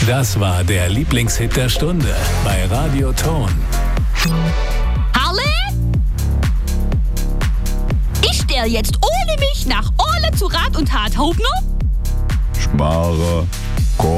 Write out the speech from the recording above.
Das war der Lieblingshit der Stunde bei Radio Ton. Harle? Ist der jetzt ohne mich nach Ole zu Rat und Tat Hauptner? Schmarre.